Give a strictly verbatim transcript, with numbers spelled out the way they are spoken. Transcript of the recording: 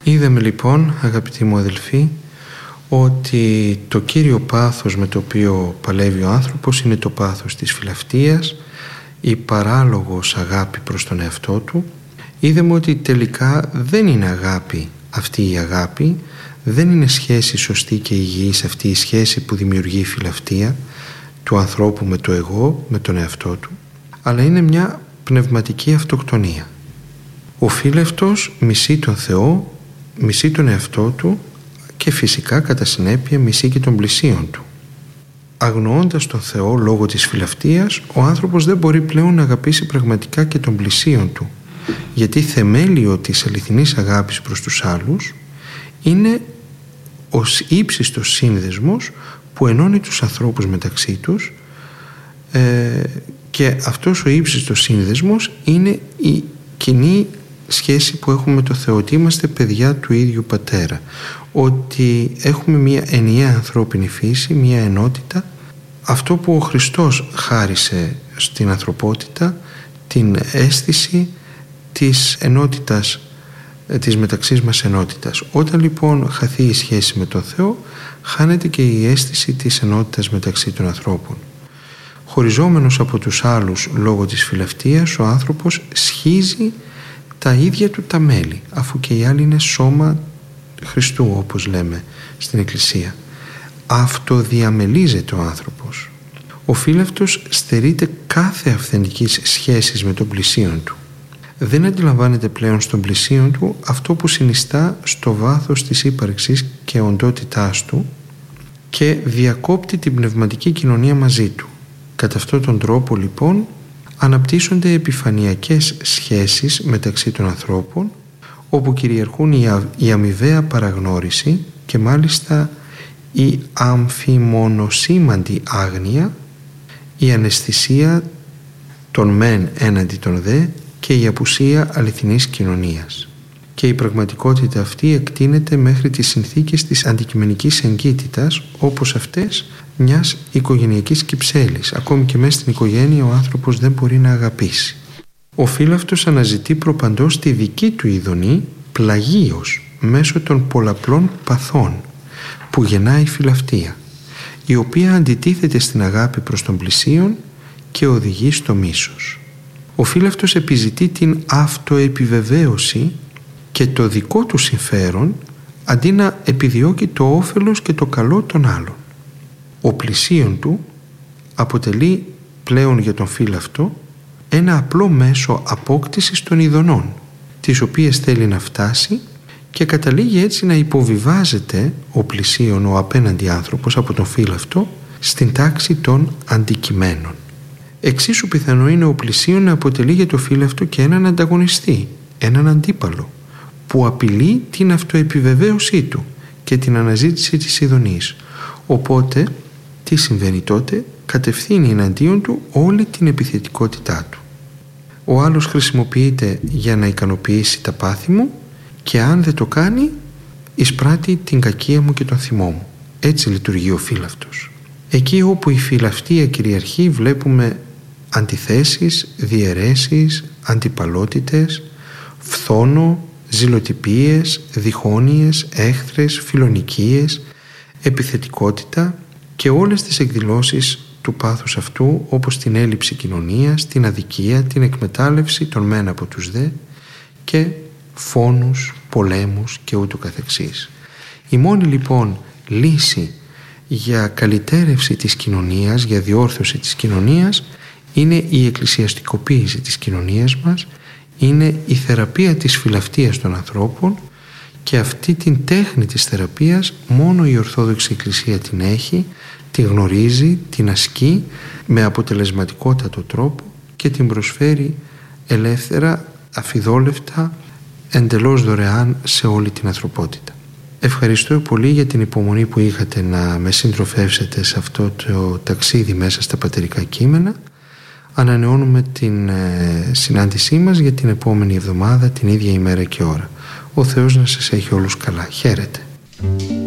Είδαμε λοιπόν, αγαπητοί μου αδελφοί, ότι το κύριο πάθος με το οποίο παλεύει ο άνθρωπος είναι το πάθος της φιλαυτίας, η παράλογος αγάπη προς τον εαυτό του. Είδαμε ότι τελικά δεν είναι αγάπη αυτή η αγάπη, δεν είναι σχέση σωστή και υγιής αυτή η σχέση που δημιουργεί η φιλαυτία του ανθρώπου με το εγώ, με τον εαυτό του, αλλά είναι μια πνευματική αυτοκτονία. Ο φίλευτος μισεί τον Θεό, μισεί τον εαυτό του και φυσικά κατά συνέπεια μισεί και τον πλησίον του. Αγνοώντας τον Θεό λόγω της φιλαυτίας, ο άνθρωπος δεν μπορεί πλέον να αγαπήσει πραγματικά και τον πλησίον του, γιατί θεμέλιο της αληθινής αγάπης προς τους άλλους είναι ο ύψιστος σύνδεσμος που ενώνει τους ανθρώπους μεταξύ τους, ε, και αυτός ο ύψιστος σύνδεσμος είναι η κοινή σχέση που έχουμε με το Θεό, ότι είμαστε παιδιά του ίδιου Πατέρα, ότι έχουμε μια ενιαία ανθρώπινη φύση, μια ενότητα, αυτό που ο Χριστός χάρισε στην ανθρωπότητα, την αίσθηση της ενότητας, της μεταξύ μας ενότητας. Όταν λοιπόν χαθεί η σχέση με τον Θεό, χάνεται και η αίσθηση της ενότητας μεταξύ των ανθρώπων. Χωριζόμενος από τους άλλους λόγω της φιλαυτίας, ο άνθρωπος σχίζει τα ίδια του τα μέλη, αφού και οι άλλοι είναι σώμα Χριστού, όπως λέμε στην Εκκλησία. Αυτοδιαμελίζεται ο άνθρωπος. Ο φίλευτος στερείται κάθε αυθεντικής σχέσης με τον πλησίον του. Δεν αντιλαμβάνεται πλέον στον πλησίον του αυτό που συνιστά στο βάθος της ύπαρξης και οντότητάς του και διακόπτει την πνευματική κοινωνία μαζί του. Κατά αυτόν τον τρόπο λοιπόν αναπτύσσονται επιφανειακές σχέσεις μεταξύ των ανθρώπων, όπου κυριαρχούν η αμοιβαία παραγνώριση και μάλιστα η αμφιμονοσήμαντη άγνοια, η αναισθησία των μεν έναντι των δε και η απουσία αληθινής κοινωνίας. Και η πραγματικότητα αυτή εκτείνεται μέχρι τις συνθήκες της αντικειμενικής εγκύτητας, όπως αυτές μιας οικογενειακής κυψέλης. Ακόμη και μέσα στην οικογένεια ο άνθρωπος δεν μπορεί να αγαπήσει. Ο φίλαυτος αναζητεί προπαντός τη δική του ειδονή πλαγίως μέσω των πολλαπλών παθών που γεννάει η φιλαυτία, η οποία αντιτίθεται στην αγάπη προς τον πλησίον και οδηγεί στο μίσος. Ο φίλαυτος επιζητεί την αυτοεπιβεβαίωση και το δικό του συμφέρον, αντί να επιδιώκει το όφελος και το καλό των άλλων. Ο πλησίον του αποτελεί πλέον για τον φίλαυτο ένα απλό μέσο απόκτησης των ειδονών, τις οποίες θέλει να φτάσει, και καταλήγει έτσι να υποβιβάζεται ο πλησίον, ο απέναντι άνθρωπος από τον φίλαυτο, στην τάξη των αντικειμένων. Εξίσου πιθανό είναι ο πλησίον να αποτελεί για το φίλαυτο και έναν ανταγωνιστή, έναν αντίπαλο, που απειλεί την αυτοεπιβεβαίωσή του και την αναζήτηση της ειδονής. Οπότε, τι συμβαίνει τότε? Κατευθύνει εναντίον του όλη την επιθετικότητά του. Ο άλλος χρησιμοποιείται για να ικανοποιήσει τα πάθη μου και αν δεν το κάνει, εισπράττει την κακία μου και τον θυμό μου. Έτσι λειτουργεί ο φίλαυτος. Εκεί όπου η φιλαυτία κυριαρχεί βλέπουμε αντιθέσεις, διαιρέσεις, αντιπαλότητες, φθόνο, ζηλοτυπίες, διχόνοιες, έχθρες, φιλονικίες, επιθετικότητα και όλες τις εκδηλώσεις του πάθους αυτού, όπως την έλλειψη κοινωνίας, την αδικία, την εκμετάλλευση των μεν από τους δε και φόνους, πολέμους και ούτω καθεξής. Η μόνη λοιπόν λύση για καλυτέρευση της κοινωνίας, για διόρθωση της κοινωνίας, είναι η εκκλησιαστικοποίηση της κοινωνίας μας, είναι η θεραπεία της φιλαυτίας των ανθρώπων, και αυτή την τέχνη της θεραπείας μόνο η Ορθόδοξη Εκκλησία την έχει, τη γνωρίζει, την ασκεί με αποτελεσματικότατο τρόπο και την προσφέρει ελεύθερα, αφιδόλευτα, εντελώς δωρεάν σε όλη την ανθρωπότητα. Ευχαριστώ πολύ για την υπομονή που είχατε να με συντροφεύσετε σε αυτό το ταξίδι μέσα στα πατερικά κείμενα. Ανανεώνουμε την ε, συνάντησή μας για την επόμενη εβδομάδα, την ίδια ημέρα και ώρα. Ο Θεός να σας έχει όλους καλά. Χαίρετε.